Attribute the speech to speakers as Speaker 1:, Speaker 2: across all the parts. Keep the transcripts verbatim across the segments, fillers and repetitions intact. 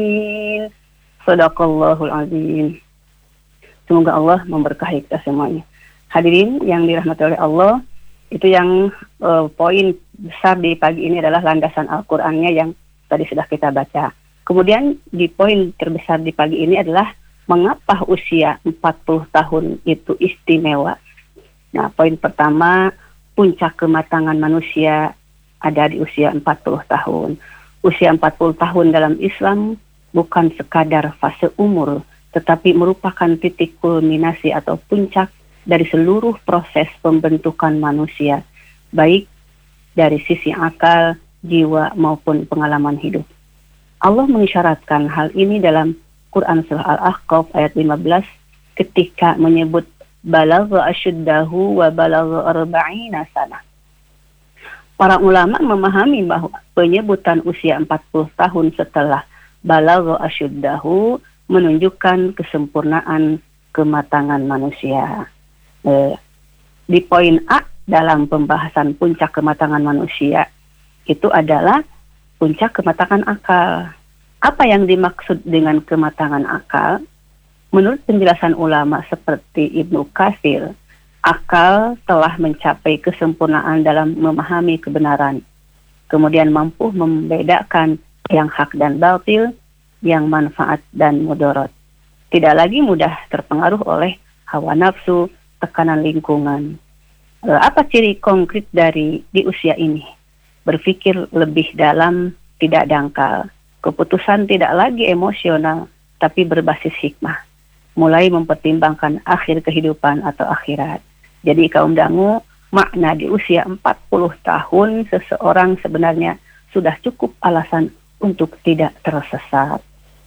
Speaker 1: Shadaqallahul azim. Semoga Allah memberkahi kita semuanya. Hadirin yang dirahmati oleh Allah, itu yang uh, poin besar di pagi ini adalah landasan Al-Qur'annya yang tadi sudah kita baca. Kemudian di poin terbesar di pagi ini adalah mengapa usia empat puluh tahun itu istimewa. Nah, poin pertama, puncak kematangan manusia ada di usia empat puluh tahun. Usia empat puluh tahun dalam Islam bukan sekadar fase umur, tetapi merupakan titik kulminasi atau puncak dari seluruh proses pembentukan manusia, baik dari sisi akal, jiwa, maupun pengalaman hidup. Allah mengisyaratkan hal ini dalam Quran Surah Al-Ahqaf ayat lima belas ketika menyebut balagha asyuddahu wa balagha arba'ina sana. Para ulama memahami bahwa penyebutan usia empat puluh tahun setelah balagha asyuddahu menunjukkan kesempurnaan kematangan manusia. Eh, di poin A dalam pembahasan puncak kematangan manusia itu adalah puncak kematangan akal. Apa yang dimaksud dengan kematangan akal? Menurut penjelasan ulama seperti Ibnu Katsir, akal telah mencapai kesempurnaan dalam memahami kebenaran, kemudian mampu membedakan yang hak dan batil, yang manfaat dan mudarat. Tidak lagi mudah terpengaruh oleh hawa nafsu, tekanan lingkungan. E, apa ciri konkret dari di usia ini? Berpikir lebih dalam, tidak dangkal. Keputusan tidak lagi emosional, tapi berbasis hikmah. Mulai mempertimbangkan akhir kehidupan atau akhirat. Jadi kaum dangu, makna di usia empat puluh tahun seseorang sebenarnya sudah cukup alasan untuk tidak tersesat.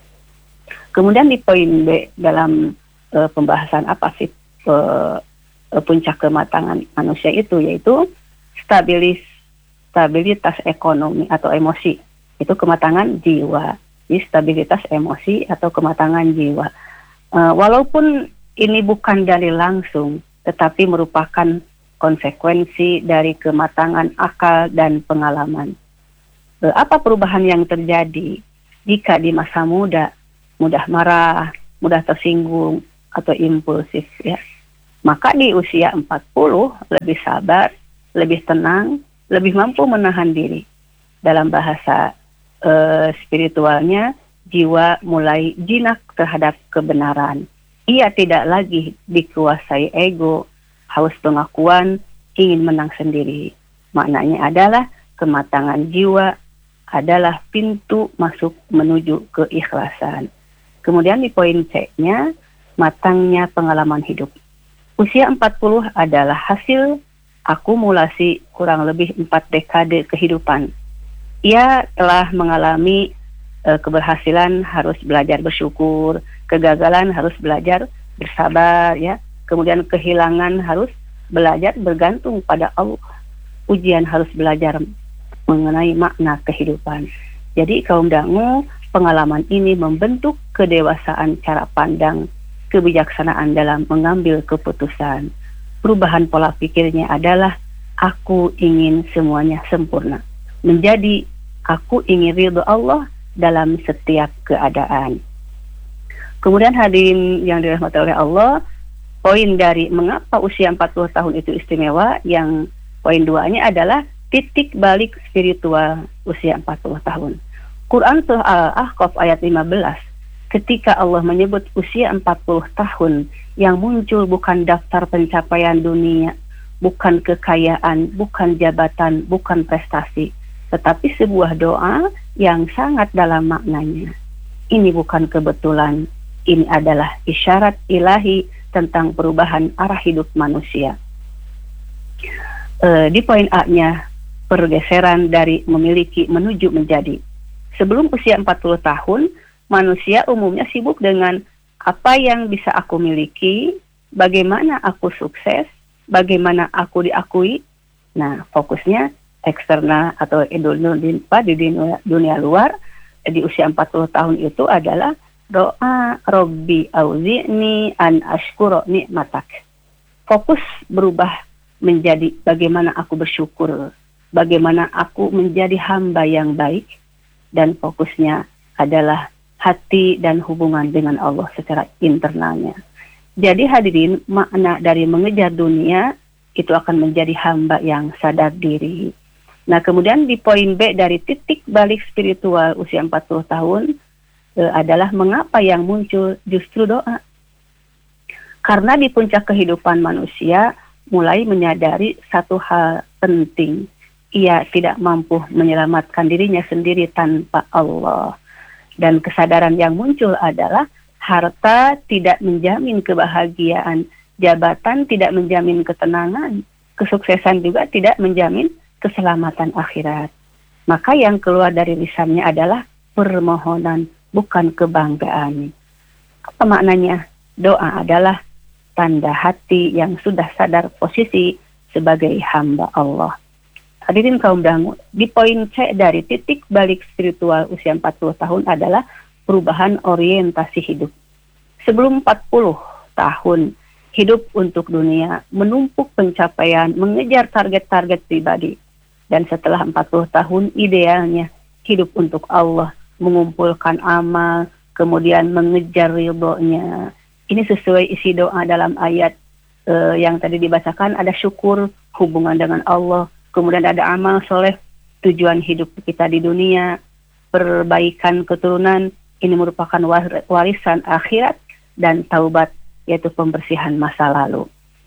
Speaker 1: Kemudian di poin B dalam uh, pembahasan apa sih uh, puncak kematangan manusia itu, yaitu stabilis, stabilitas ekonomi atau emosi. Itu kematangan jiwa. Jadi stabilitas emosi atau kematangan jiwa. Uh, walaupun ini bukan dalil langsung, tetapi merupakan konsekuensi dari kematangan akal dan pengalaman. Uh, apa perubahan yang terjadi jika di masa muda mudah marah, mudah tersinggung, atau impulsif, ya. Maka di usia empat puluh lebih sabar, lebih tenang, lebih mampu menahan diri. Dalam bahasa uh, spiritualnya, jiwa mulai jinak terhadap kebenaran. Ia tidak lagi dikuasai ego, haus pengakuan, ingin menang sendiri. Maknanya adalah kematangan jiwa adalah pintu masuk menuju keikhlasan. Kemudian di poin C-nya, matangnya pengalaman hidup. Usia empat puluh adalah hasil akumulasi kurang lebih empat dekade kehidupan. Ia telah mengalami e, keberhasilan harus belajar bersyukur, kegagalan harus belajar bersabar, ya. Kemudian kehilangan harus belajar bergantung pada Allah. Ujian harus belajar mengenai makna kehidupan. Jadi kaum dangu, pengalaman ini membentuk kedewasaan cara pandang, kebijaksanaan dalam mengambil keputusan. Perubahan pola pikirnya adalah aku ingin semuanya sempurna. Menjadi aku ingin ridho Allah dalam setiap keadaan. Kemudian hadirin yang dirahmati oleh Allah, poin dari mengapa usia empat puluh tahun itu istimewa, yang poin duanya adalah titik balik spiritual usia empat puluh tahun. Quran Surah Al-Ahqaf ayat lima belas, ketika Allah menyebut usia empat puluh tahun, yang muncul bukan daftar pencapaian dunia, bukan kekayaan, bukan jabatan, bukan prestasi, tetapi sebuah doa yang sangat dalam maknanya. Ini bukan kebetulan, ini adalah isyarat ilahi tentang perubahan arah hidup manusia. E, di poin A-nya, pergeseran dari memiliki menuju menjadi. Sebelum usia empat puluh tahun, manusia umumnya sibuk dengan apa yang bisa aku miliki, bagaimana aku sukses, bagaimana aku diakui. Nah, fokusnya eksternal atau di dunia, dunia luar. Di usia empat puluh tahun itu adalah doa Robbi auzi'ni an ashkura ni'matak. Fokus berubah menjadi bagaimana aku bersyukur, bagaimana aku menjadi hamba yang baik, dan fokusnya adalah hati dan hubungan dengan Allah secara internalnya. Jadi hadirin, makna dari mengejar dunia itu akan menjadi hamba yang sadar diri. Nah, kemudian di poin B dari titik balik spiritual usia empat puluh tahun e, adalah mengapa yang muncul justru doa. Karena di puncak kehidupan manusia mulai menyadari satu hal penting. Ia tidak mampu menyelamatkan dirinya sendiri tanpa Allah. Dan kesadaran yang muncul adalah harta tidak menjamin kebahagiaan, jabatan tidak menjamin ketenangan, kesuksesan juga tidak menjamin keselamatan akhirat. Maka yang keluar dari lisannya adalah permohonan, bukan kebanggaan. Apa maknanya? Doa adalah tanda hati yang sudah sadar posisi sebagai hamba Allah. Hadirin kaum dangu, di poin C dari titik balik spiritual usia empat puluh tahun adalah perubahan orientasi hidup. Sebelum empat puluh tahun, hidup untuk dunia, menumpuk pencapaian, mengejar target-target pribadi. Dan setelah empat puluh tahun, idealnya hidup untuk Allah, mengumpulkan amal, kemudian mengejar ridhonya. Ini sesuai isi doa dalam ayat uh, yang tadi dibacakan, ada syukur, hubungan dengan Allah, kemudian ada amal soleh, tujuan hidup kita di dunia, perbaikan keturunan, ini merupakan warisan akhirat, dan taubat, yaitu pembersihan masa lalu.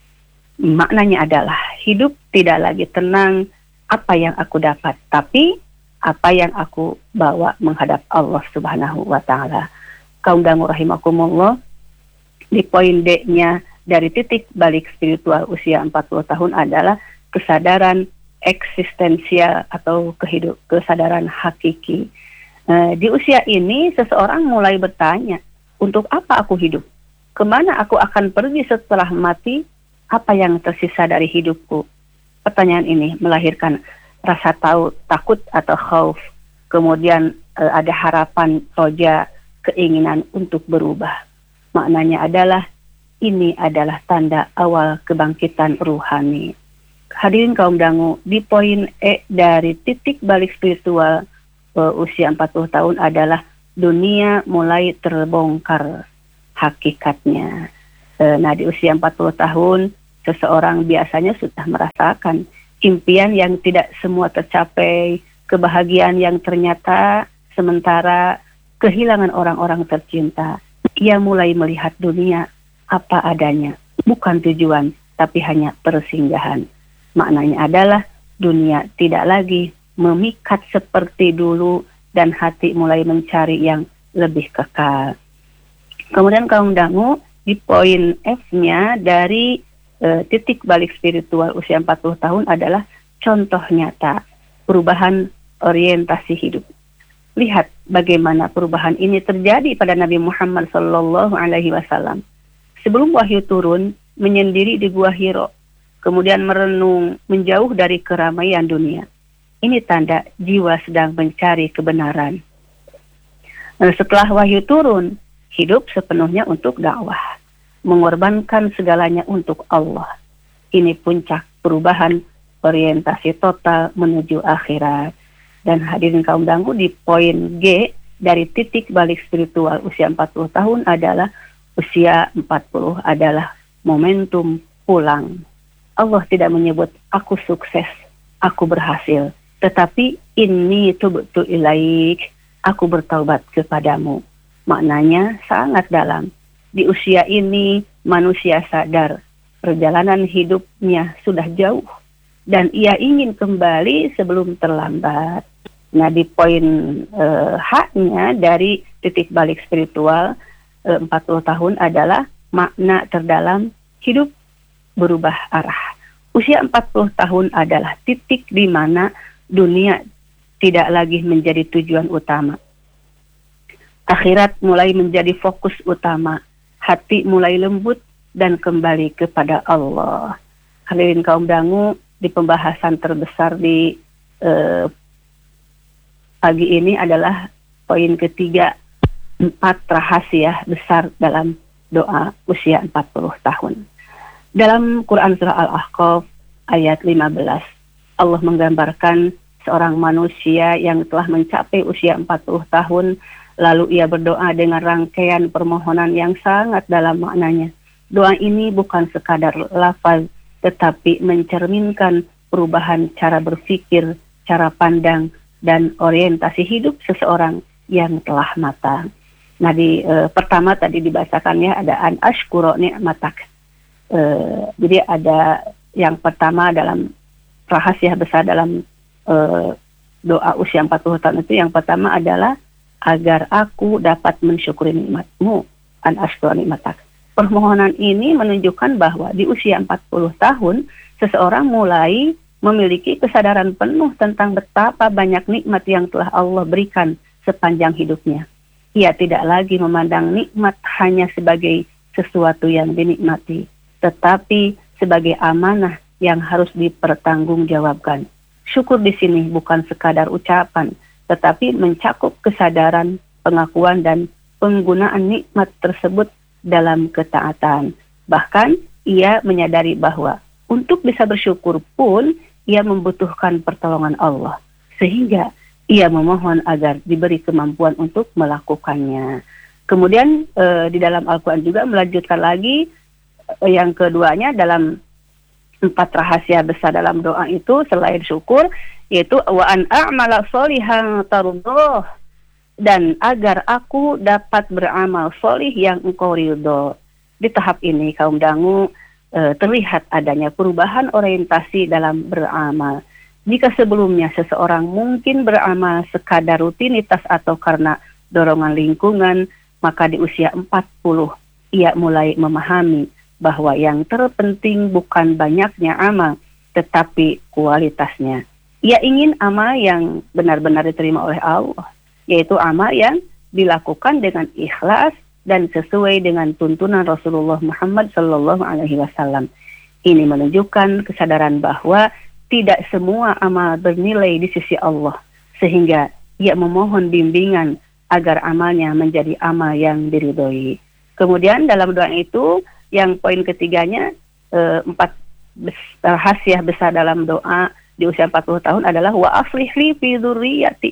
Speaker 1: Maknanya adalah hidup tidak lagi tenang apa yang aku dapat, tapi apa yang aku bawa menghadap Allah Subhanahu wa Ta'ala. Kaum dangu rahimakumullah, di poin D-nya dari titik balik spiritual usia empat puluh tahun adalah kesadaran eksistensial atau kehidup, kesadaran hakiki. Uh, di usia ini seseorang mulai bertanya, untuk apa aku hidup? Kemana aku akan pergi setelah mati? Apa yang tersisa dari hidupku? Pertanyaan ini melahirkan rasa tahu, takut atau khauf. Kemudian uh, ada harapan, roja, keinginan untuk berubah. Maknanya adalah ini adalah tanda awal kebangkitan ruhani. Hadirin kaum dangu, di poin E dari titik balik spiritual uh, usia empat puluh tahun adalah dunia mulai terbongkar hakikatnya. E, nah, di usia empat puluh tahun, seseorang biasanya sudah merasakan impian yang tidak semua tercapai, kebahagiaan yang ternyata sementara, kehilangan orang-orang tercinta. Ia mulai melihat dunia apa adanya, bukan tujuan, tapi hanya persinggahan. Maknanya adalah dunia tidak lagi memikat seperti dulu, dan hati mulai mencari yang lebih kekal. Kemudian kaum dangu, di poin F-nya dari e, titik balik spiritual usia empat puluh tahun adalah contoh nyata perubahan orientasi hidup. Lihat bagaimana perubahan ini terjadi pada Nabi Muhammad Sallallahu Alaihi Wasallam. Sebelum wahyu turun, menyendiri di Gua Hiro, kemudian merenung menjauh dari keramaian dunia. Ini tanda jiwa sedang mencari kebenaran. Nah, setelah wahyu turun, hidup sepenuhnya untuk dakwah, mengorbankan segalanya untuk Allah. Ini puncak perubahan orientasi total menuju akhirat. Dan hadirin kaum dangu, di poin G dari titik balik spiritual usia empat puluh tahun adalah usia empat puluh adalah momentum pulang. Allah tidak menyebut aku sukses, aku berhasil, tetapi ini tubtu ilaik, aku bertaubat kepadamu. Maknanya sangat dalam. Di usia ini manusia sadar perjalanan hidupnya sudah jauh dan ia ingin kembali sebelum terlambat. Nah, di poin uh, H-nya dari titik balik spiritual uh, empat puluh tahun adalah makna terdalam hidup berubah arah. Usia empat puluh tahun adalah titik di mana dunia tidak lagi menjadi tujuan utama. Akhirat mulai menjadi fokus utama. Hati mulai lembut dan kembali kepada Allah. Hadirin kaum dangu, di pembahasan terbesar di eh, pagi ini adalah poin ketiga, empat rahasia besar dalam doa usia empat puluh tahun. Dalam Quran Surah Al-Ahqaf ayat lima belas, Allah menggambarkan seorang manusia yang telah mencapai usia empat puluh tahun, Lalu ia berdoa dengan rangkaian permohonan yang sangat dalam maknanya. Doa ini bukan sekadar lafaz, tetapi mencerminkan perubahan cara berpikir, cara pandang, dan orientasi hidup seseorang yang telah matang. Nah, di e, pertama tadi dibacakannya ada an ashkuro ni'matak. E, jadi ada yang pertama dalam rahasia besar dalam e, doa usia empat puluh tahun itu, yang pertama adalah agar aku dapat mensyukuri nikmatmu, an ashkuro ni'matak. Permohonan ini menunjukkan bahwa di usia empat puluh tahun, seseorang mulai memiliki kesadaran penuh tentang betapa banyak nikmat yang telah Allah berikan sepanjang hidupnya. Ia tidak lagi memandang nikmat hanya sebagai sesuatu yang dinikmati, tetapi sebagai amanah yang harus dipertanggungjawabkan. Syukur di sini bukan sekadar ucapan, tetapi mencakup kesadaran, pengakuan, dan penggunaan nikmat tersebut dalam ketaatan. Bahkan ia menyadari bahwa untuk bisa bersyukur pun ia membutuhkan pertolongan Allah, sehingga ia memohon agar diberi kemampuan untuk melakukannya. Kemudian e, di dalam Al-Quran juga melanjutkan lagi e, yang keduanya dalam empat rahasia besar dalam doa itu selain syukur, yaitu wa an a'mala sholihan tarudhoh, dan agar aku dapat beramal solih yang engkau ridho. Di tahap ini kaum dangu e, terlihat adanya perubahan orientasi dalam beramal. Jika sebelumnya seseorang mungkin beramal sekadar rutinitas atau karena dorongan lingkungan, maka di usia empat puluh ia mulai memahami bahwa yang terpenting bukan banyaknya amal, tetapi kualitasnya. Ia ingin amal yang benar-benar diterima oleh Allah, yaitu amal yang dilakukan dengan ikhlas dan sesuai dengan tuntunan Rasulullah Muhammad Sallallahu Alaihi Wasallam. Ini menunjukkan kesadaran bahwa tidak semua amal bernilai di sisi Allah, sehingga ia memohon bimbingan agar amalnya menjadi amal yang diridhoi. Kemudian dalam doa itu, yang poin ketiganya, eh, empat bes- rahasia besar dalam doa di usia empat puluh tahun adalah wa aslih li fi dzurriyyati,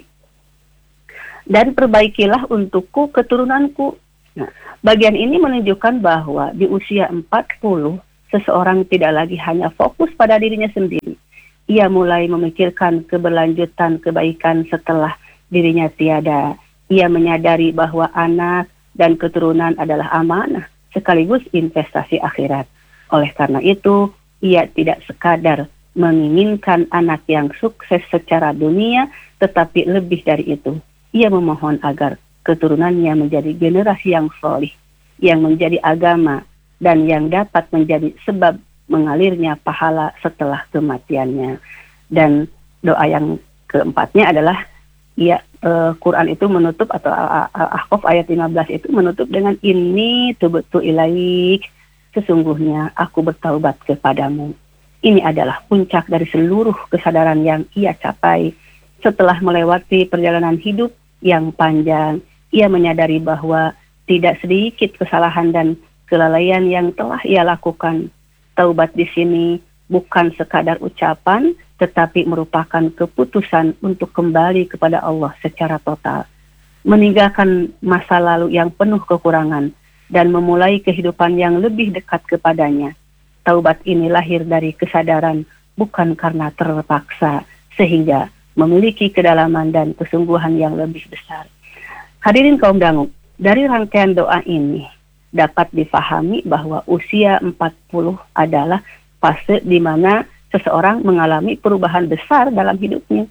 Speaker 1: dan perbaikilah untukku keturunanku. Nah, bagian ini menunjukkan bahwa di usia empat puluh, seseorang tidak lagi hanya fokus pada dirinya sendiri. Ia mulai memikirkan keberlanjutan kebaikan setelah dirinya tiada. Ia menyadari bahwa anak dan keturunan adalah amanah, sekaligus investasi akhirat. Oleh karena itu, ia tidak sekadar menginginkan anak yang sukses secara dunia, tetapi lebih dari itu, ia memohon agar keturunannya menjadi generasi yang solih, yang menjadi agama, dan yang dapat menjadi sebab mengalirnya pahala setelah kematiannya. Dan doa yang keempatnya adalah ya uh, Quran itu menutup, atau Al-Ahqaf ayat lima belas itu menutup dengan ini tubtu ilaik, sesungguhnya aku bertaubat kepadamu. Ini adalah puncak dari seluruh kesadaran yang ia capai setelah melewati perjalanan hidup yang panjang. Ia menyadari bahwa tidak sedikit kesalahan dan kelalaian yang telah ia lakukan. Taubat di sini bukan sekadar ucapan, tetapi merupakan keputusan untuk kembali kepada Allah secara total, meninggalkan masa lalu yang penuh kekurangan, dan memulai kehidupan yang lebih dekat kepadanya. Taubat ini lahir dari kesadaran, bukan karena terpaksa, sehingga memiliki kedalaman dan kesungguhan yang lebih besar. Hadirin kaum dangu, dari rangkaian doa ini dapat difahami bahwa usia empat puluh adalah fase di mana seseorang mengalami perubahan besar dalam hidupnya.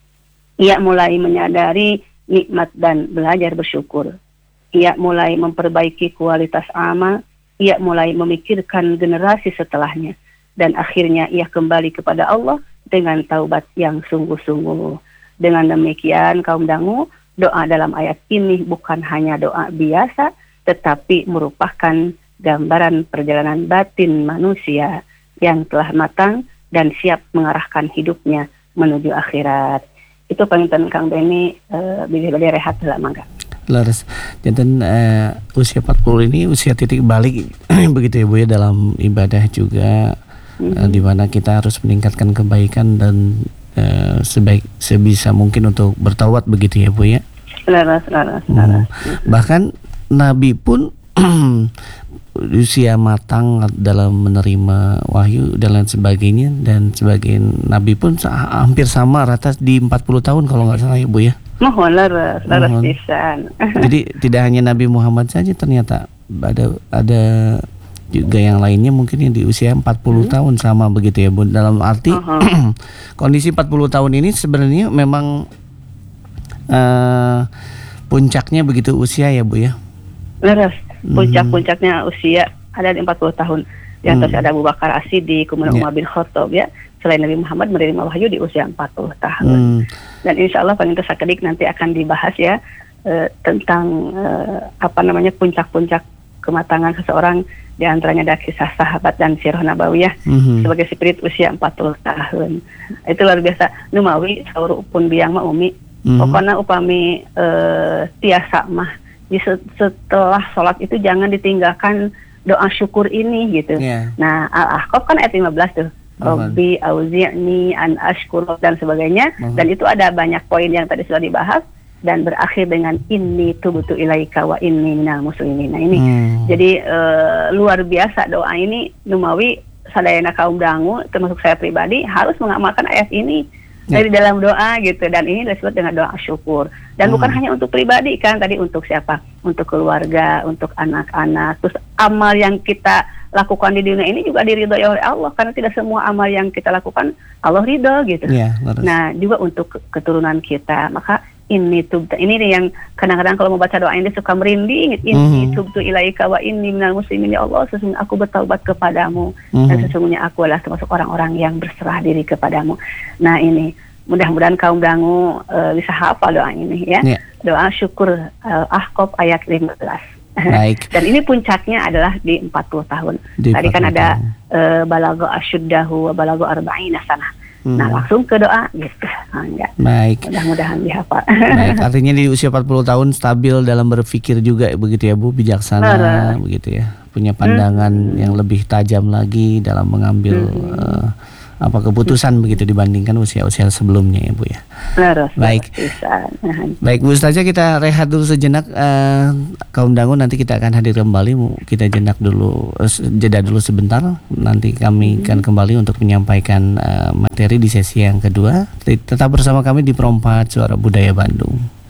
Speaker 1: Ia mulai menyadari nikmat dan belajar bersyukur. Ia mulai memperbaiki kualitas amal. Ia mulai memikirkan generasi setelahnya. Dan akhirnya ia kembali kepada Allah dengan taubat yang sungguh-sungguh. Dengan demikian, kaum dangu, doa dalam ayat ini bukan hanya doa biasa, tetapi merupakan gambaran perjalanan batin manusia yang telah matang dan siap mengarahkan hidupnya menuju akhirat. Itu panginten Kang Beni, uh, bilih-bilih rehat lah mangga.
Speaker 2: Laras, jantan uh, usia empat puluh ini usia titik balik begitu ya Bu ya, dalam ibadah juga, mm-hmm. uh, di mana kita harus meningkatkan kebaikan dan uh, sebaik sebisa mungkin untuk bertaubat begitu ya Bu ya.
Speaker 1: Laras, laras,
Speaker 2: Hmm.
Speaker 1: laras.
Speaker 2: Bahkan Nabi pun usia matang dalam menerima wahyu dan lain sebagainya, dan sebagian Nabi pun sa- hampir sama rata di empat puluh tahun kalau nggak salah ya Bu ya.
Speaker 1: Mohon laras, laras
Speaker 2: Mohon.
Speaker 1: pisan.
Speaker 2: Jadi tidak hanya Nabi Muhammad saja, ternyata ada ada juga yang lainnya mungkin yang di usia empat puluh tahun sama begitu ya Bu. Dalam arti
Speaker 1: Uh-huh.
Speaker 2: kondisi empat puluh tahun ini sebenarnya memang eh, puncaknya begitu usia ya Bu ya.
Speaker 1: Laras, puncak-puncaknya usia ada di empat puluh tahun. Yang
Speaker 2: Hmm.
Speaker 1: terus ada Abu Bakar As-Siddiq, kemudian
Speaker 2: Ya.
Speaker 1: Umar bin Khattab ya. Selain Nabi Muhammad menerima wahyu di usia empat puluh tahun.
Speaker 2: Hmm.
Speaker 1: Dan insya Allah paling tersakedik nanti akan dibahas ya eh, tentang eh, apa namanya puncak-puncak kematangan seseorang, di antaranya ada kisah sahabat dan sirah nabawiyah
Speaker 2: Mhm.
Speaker 1: sebagai spirit usia empat puluh tahun. Itu luar biasa. Numawi saur pun biang mah umi.
Speaker 2: Mhm.
Speaker 1: Pokoknya upami eh, tiasa mah di se- setelah sholat itu jangan ditinggalkan doa syukur ini gitu.
Speaker 2: Ya.
Speaker 1: Nah, Al-Ahqaf kan ayat lima belas tuh.
Speaker 2: Apaan?
Speaker 1: Rabbi auzi'ni an ashkura dan sebagainya.
Speaker 2: Mhm.
Speaker 1: Dan itu ada banyak poin yang tadi sudah dibahas dan berakhir dengan inni tubtu ilaika wa inni minal muslimin. Nah ini
Speaker 2: Hmm.
Speaker 1: jadi eh, luar biasa doa ini Numawi sadayana kaum dangu termasuk saya pribadi harus mengamalkan ayat ini
Speaker 2: Ya.
Speaker 1: dari dalam doa gitu, dan ini disebut dengan doa syukur. Dan
Speaker 2: Hmm.
Speaker 1: bukan hanya untuk pribadi kan, tadi untuk siapa? Untuk keluarga, untuk anak-anak. Terus amal yang kita lakukan di dunia ini juga diridhoi oleh Allah, karena tidak semua amal yang kita lakukan Allah ridho gitu.
Speaker 2: Ya, laras.
Speaker 1: Nah, juga untuk ke- keturunan kita. Maka ini tubta ini nih yang kadang-kadang kalau mau baca doa ini suka merinding. Ini
Speaker 2: Mhm.
Speaker 1: tubtu ilaika wa inni minal muslimin, ya Allah, sesungguhnya aku bertaubat kepadamu dan
Speaker 2: Mhm.
Speaker 1: sesungguhnya aku adalah termasuk orang-orang yang berserah diri kepadamu. Nah, ini mudah-mudahan kaum dangu eh, bisa hafal doa ini ya.
Speaker 2: Ya.
Speaker 1: Doa syukur eh, Ahqaf ayat lima belas.
Speaker 2: Baik.
Speaker 1: Dan ini puncaknya adalah di empat puluh tahun.
Speaker 2: Di
Speaker 1: Tadi kan
Speaker 2: empat puluh
Speaker 1: ada
Speaker 2: tahun.
Speaker 1: eh, balagha asyuddahu wa balagha arba'ina sanah.
Speaker 2: Hmm.
Speaker 1: Nah, langsung ke doa gitu. Nah, enggak.
Speaker 2: Baik.
Speaker 1: Mudah-mudahan dihafal.
Speaker 2: Baik, artinya di usia empat puluh tahun stabil dalam berpikir juga begitu ya Bu, bijaksana
Speaker 1: Benar.
Speaker 2: begitu ya. Punya pandangan yang lebih tajam lagi dalam mengambil eh, apa keputusan begitu dibandingkan usia-usia sebelumnya ya Bu ya.
Speaker 1: Laras,
Speaker 2: Baik.
Speaker 1: laras pisan. Nah,
Speaker 2: Baik Bu Ustazah, kita rehat dulu sejenak, eh, kaum dangu nanti kita akan hadir kembali. Mu- kita jenak dulu, eh, se- jeda dulu sebentar. Nanti kami akan kembali untuk menyampaikan eh, materi di sesi yang kedua. Tetap bersama kami di Perompat Suara Budaya Bandung.